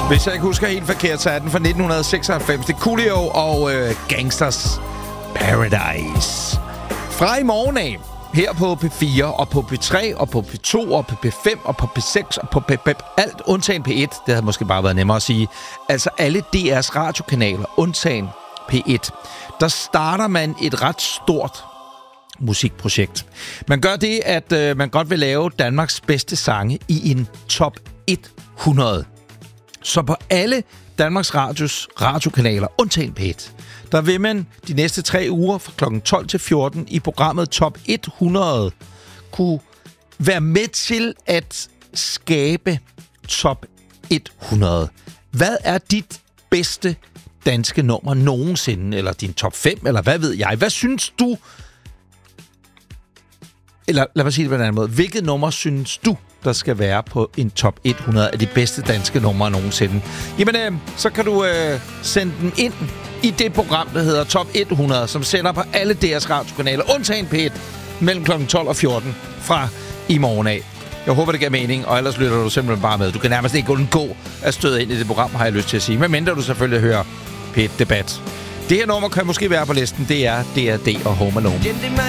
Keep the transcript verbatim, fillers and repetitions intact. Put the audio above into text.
Hvis jeg ikke husker helt forkert, så er den fra nitten seksoghalvfems. Det er Coolio og øh, Gangsters Paradise. Fra i morgen af, her på P fire og på P tre og på P to og på P fem og på P seks og på P P alt undtagen P et. Det havde måske bare været nemmere at sige. Altså alle D R's radiokanaler undtagen P et. Der starter man et ret stort musikprojekt. Man gør det, at øh, man godt vil lave Danmarks bedste sange i en top hundrede. Så på alle Danmarks Radios radiokanaler, undtagen P et, der vil man de næste tre uger fra klokken tolv til fjorten i programmet Top hundrede kunne være med til at skabe Top hundrede. Hvad er dit bedste danske nummer nogensinde? Eller din top fem, eller hvad ved jeg? Hvad synes du? Eller lad mig sige det på en anden måde. Hvilket nummer synes du, der skal være på en top hundrede af de bedste danske numre nogensinde? Jamen, øh, så kan du øh, sende dem ind i det program, der hedder Top hundrede, som sender på alle D R's radiokanaler, undtagen P et, mellem klokken tolv og fjorten fra i morgen af. Jeg håber, det giver mening, og ellers lytter du simpelthen bare med. Du kan nærmest ikke undgå at støde ind i det program, har jeg lyst til at sige. Men mindre du selvfølgelig hører P et Debat. Det her nummer kan måske være på listen. Det er D R D og Home Alone.